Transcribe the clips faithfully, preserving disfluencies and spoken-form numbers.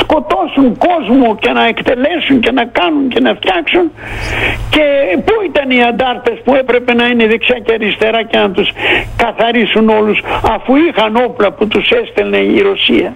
σκοτώσουν κόσμο και να εκτελέσουν και να κάνουν και να φτιάξουν. Και πού ήταν οι αντάρτες που έπρεπε να είναι δεξιά και αριστερά και να τους καθαρίσουν όλους, αφού είχαν όπλα που τους έστελνε η Ρωσία?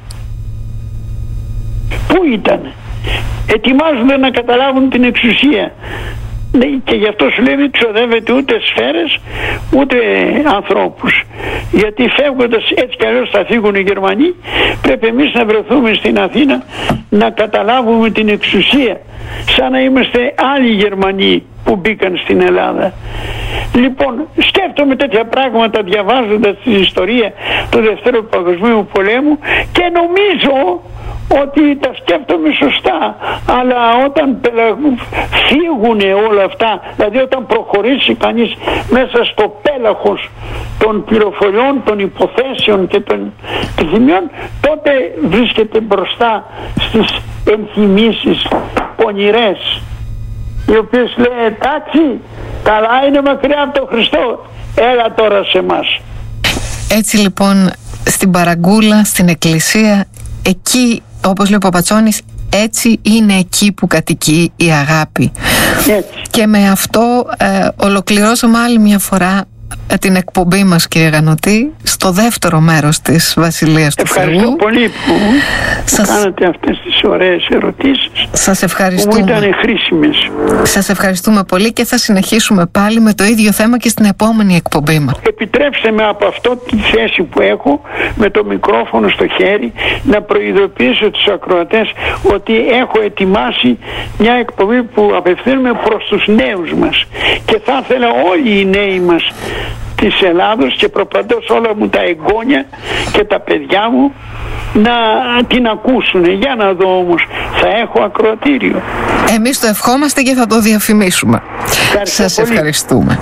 Πού ήταν? Ετοιμάζονται να καταλάβουν την εξουσία. Και γι' αυτό σου λέει δεν ξοδεύεται ούτε σφαίρες ούτε ανθρώπους, γιατί φεύγοντας έτσι κι αλλιώς θα φύγουν οι Γερμανοί. Πρέπει εμείς να βρεθούμε στην Αθήνα να καταλάβουμε την εξουσία, σαν να είμαστε άλλοι Γερμανοί που μπήκαν στην Ελλάδα. Λοιπόν, σκέφτομαι τέτοια πράγματα διαβάζοντας την ιστορία του Δευτέρου Παγκοσμίου Πολέμου και νομίζω ότι τα σκέφτομαι σωστά, αλλά όταν φύγουν όλα αυτά, δηλαδή όταν προχωρήσει κανείς μέσα στο πέλαχος των πληροφοριών, των υποθέσεων και των θυμιών, τότε βρίσκεται μπροστά στις ενθυμίσεις πονηρές, οι οποίες λέει εντάξει, καλά είναι μακριά από τον Χριστό, έλα τώρα σε μας. Έτσι λοιπόν στην παραγκούλα, στην εκκλησία, εκεί όπως λέει ο Παπατσόνης, έτσι είναι εκεί που κατοικεί η αγάπη. Έτσι. Και με αυτό ε, ολοκληρώσαμε άλλη μια φορά την εκπομπή μας, κύριε Γανωτή, στο δεύτερο μέρος της Βασιλείας του Θεού. Ευχαριστώ πολύ που σας... κάνατε αυτές τις ωραίες ερωτήσεις. Σας ευχαριστούμε. Που ήταν χρήσιμες. Σας ευχαριστούμε πολύ και θα συνεχίσουμε πάλι με το ίδιο θέμα και στην επόμενη εκπομπή μας. Επιτρέψτε με από αυτό τη θέση που έχω, με το μικρόφωνο στο χέρι, να προειδοποιήσω τους ακροατές ότι έχω ετοιμάσει μια εκπομπή που απευθύνουμε προς τους νέους μας και θα ήθελα όλοι οι νέοι μας της Ελλάδος και προπαντός όλα μου τα εγγόνια και τα παιδιά μου να την ακούσουν. Για να δω όμως, θα έχω ακροατήριο. Εμείς το ευχόμαστε και θα το διαφημίσουμε. Ευχαριστώ. Σας πολύ. ευχαριστούμε.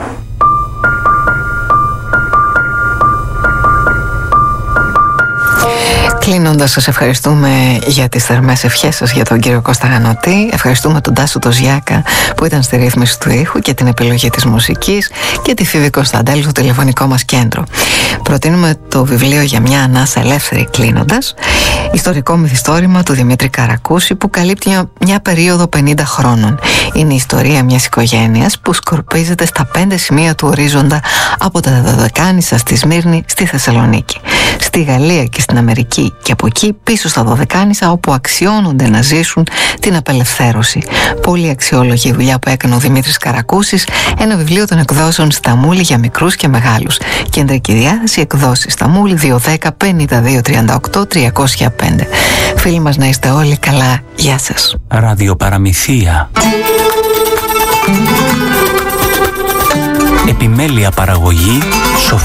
Κλείνοντας, σας ευχαριστούμε για τις θερμές ευχές σας για τον κύριο Κώστα Γανωτή. Ευχαριστούμε τον Τάσο τον Ζιάκα που ήταν στη ρύθμιση του ήχου και την επιλογή της μουσικής, και τη Φίβη Κωνσταντέλου στο τηλεφωνικό μας κέντρο. Προτείνουμε το βιβλίο «Για μια ανάσα ελεύθερη» κλείνοντας, ιστορικό μυθιστόρημα του Δημήτρη Καρακούση που καλύπτει μια, μια περίοδο πενήντα χρόνων. Είναι η ιστορία μιας οικογένειας που σκορπίζεται στα πέντε σημεία του ορίζοντα, από τα Δωδεκάνησα στη Σμύρνη στη Θεσσαλονίκη, στη Γαλλία και στην Αμερική, και από εκεί πίσω στα Δωδεκάνησα, όπου αξιώνονται να ζήσουν την απελευθέρωση. Πολύ αξιόλογη δουλειά που έκανε ο Δημήτρης Καρακούσης. Ένα βιβλίο των εκδόσεων Σταμούλη για μικρούς και μεγάλους. Κεντρική διάθεση εκδόσεις Σταμούλη δύο δέκα πενήντα δύο τριάντα οκτώ τριακόσια πέντε. Φίλοι μας, να είστε όλοι καλά. Γεια σας. Ραδιοπαραμυθία. Επιμέλεια παραγωγή